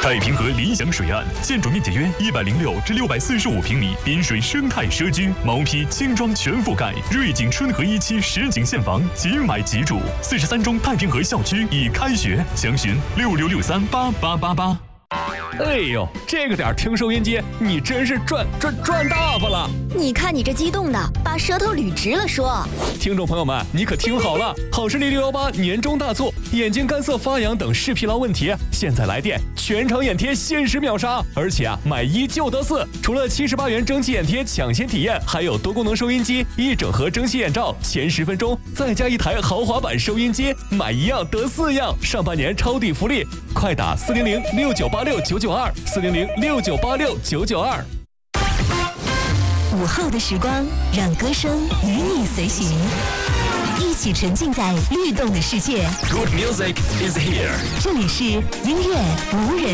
太平河理想水岸，建筑面积约106至645平米，滨水生态社区，毛坯轻装全覆盖，瑞景春和1期实景现房，即买即住。43中太平河校区已开学，详询66638888。 哎呦，这个点听收音机，你真是赚大发了！ 你看你这激动的，把舌头捋直了说。 听众朋友们，你可听好了，好视力618年终大促，眼睛干涩发痒等视疲劳问题，现在来电，全场眼贴限时秒杀，而且买1就得4。除了78元蒸汽眼贴抢先体验，还有多功能收音机、1整盒蒸汽眼罩，前10分钟再加1台豪华版收音机，买1样得4样，上半年抄底福利，快打40069969929，40069869992。 午后的时光，让歌声与你随行，一起沉浸在律动的世界。 Good music is here。 这里是音乐无人